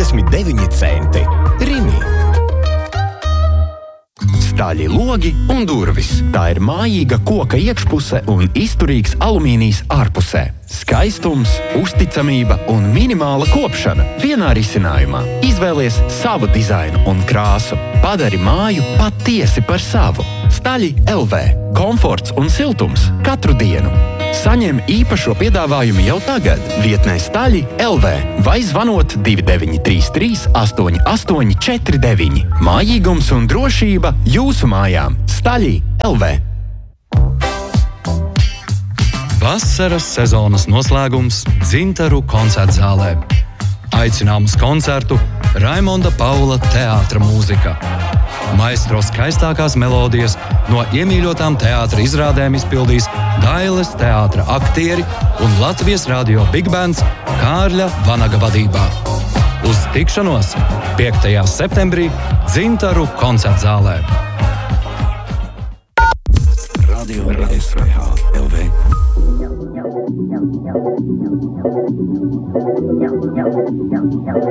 49 centi. Rimi. Staļi logi un durvis. Tā ir mājīga koka iekšpuse un izturīgs alumīnijs ārpusē. Skaistums, uzticamība un minimāla kopšana vienā risinājumā. Izvēlies savu dizainu un krāsu. Padari māju patiesi par savu. Staļi LV. Komforts un siltums katru dienu. Saņem īpašo piedāvājumu jau tagad vietnē Staļi LV vai zvanot 2933 8849. Mājīgums un drošība jūsu mājām. Staļi LV. Vasaras sezonas noslēgums Dzintaru koncertzālē. Aicinām uz koncertu Raimonda Paula teātra mūzika. Maestro skaistākās melodijas no iemīļotām teātra izrādēm izpildīs Dailes teātra aktieri un Latvijas radio Big Bands Kārļa Vanaga vadībā. Uz tikšanos 5. septembrī Dzintaru koncertzālē. Radio SVH LV.